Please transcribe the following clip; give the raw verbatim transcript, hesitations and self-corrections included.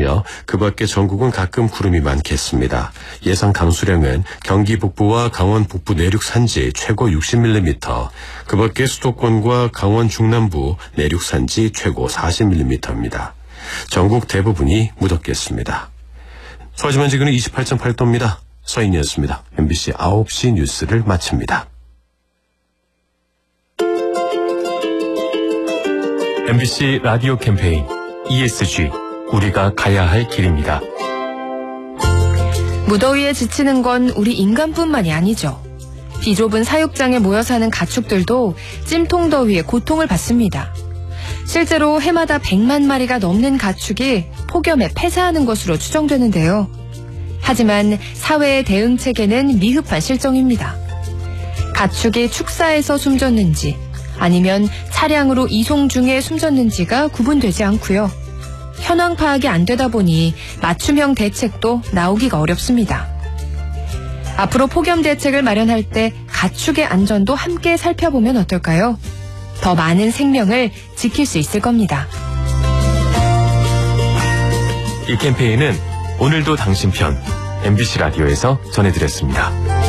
있으며 그 밖에 전국은 가끔 구름이 많겠습니다. 예상 강수량은 경기 북부와 강원 북부 내륙 산지 최고 육십 밀리미터, 그 밖에 수도권과 강원 중남부 내륙 산지 최고 사십 밀리미터입니다. 전국 대부분이 무덥겠습니다. 서울지만 지금은 이십팔 점 팔 도입니다. 서인이었습니다. 엠비씨 아홉 시 뉴스를 마칩니다. 엠비씨 라디오 캠페인 이에스지 우리가 가야 할 길입니다. 무더위에 지치는 건 우리 인간뿐만이 아니죠. 비좁은 사육장에 모여 사는 가축들도 찜통더위에 고통을 받습니다. 실제로 해마다 백만 마리가 넘는 가축이 폭염에 폐사하는 것으로 추정되는데요. 하지만 사회의 대응 체계는 미흡한 실정입니다. 가축이 축사에서 숨졌는지 아니면 차량으로 이송 중에 숨졌는지가 구분되지 않고요. 현황 파악이 안 되다 보니 맞춤형 대책도 나오기가 어렵습니다. 앞으로 폭염 대책을 마련할 때 가축의 안전도 함께 살펴보면 어떨까요? 더 많은 생명을 지킬 수 있을 겁니다. 이 캠페인은 오늘도 당신 편 엠비씨 라디오에서 전해드렸습니다.